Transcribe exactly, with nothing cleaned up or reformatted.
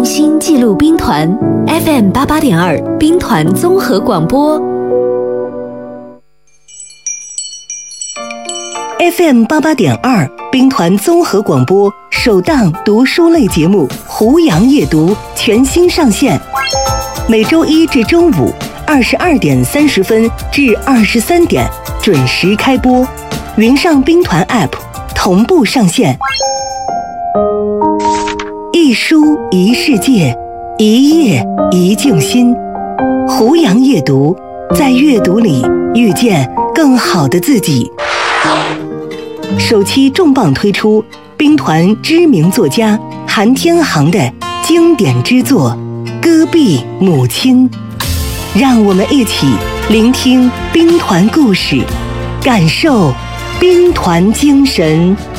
心记录兵团 F M 八八点二兵团综合广播 F M 八八点二兵团综合广播首档读书类节目《胡杨夜读》全新上线，每周一至周五二十二点三十分至二十三点准时开播，云上兵团 App 同步上线。一书一世界，一页一静心。胡杨夜读，在阅读里遇见更好的自己。首期重磅推出兵团知名作家韩天航的经典之作《戈壁母亲》，让我们一起聆听兵团故事，感受兵团精神。